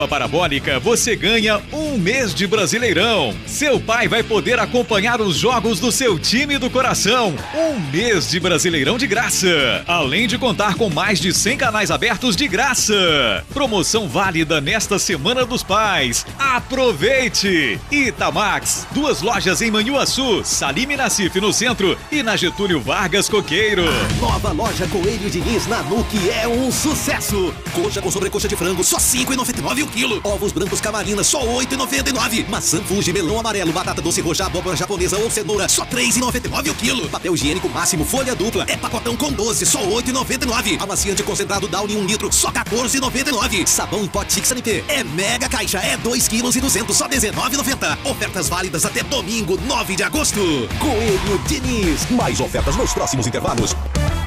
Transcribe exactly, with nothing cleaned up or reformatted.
A Parabólica, você ganha um mês de Brasileirão. Seu pai vai poder acompanhar os jogos do seu time do coração. Um mês de Brasileirão de graça. Além de contar com mais de cem canais abertos de graça. Promoção válida nesta Semana dos Pais. Aproveite! Itamax, duas lojas em Manhuaçu, Salim Nassif no centro e na Getúlio Vargas Coqueiro. A nova loja Coelho Diniz na Nuke é um sucesso. Coxa com sobrecoxa de frango, só cinco reais e noventa e nove centavos o quilo. Ovos brancos Camarina, só oito reais e noventa e nove centavos. Maçã Fuji, melão amarelo, batata doce roxa, abóbora japonesa ou cenoura, só três reais e noventa e nove centavos o quilo. Papel higiênico máximo, folha dupla, é pacotão com doze, só oito reais e noventa e nove centavos. Amaciante concentrado Downy um litro, só quatorze reais e noventa e nove centavos. Sabão em pote Six N P, é mega caixa, é dois quilos e duzentos, só dezenove reais e noventa centavos. Ofertas válidas até domingo, nove de agosto. Coelho Diniz, mais ofertas nos próximos intervalos.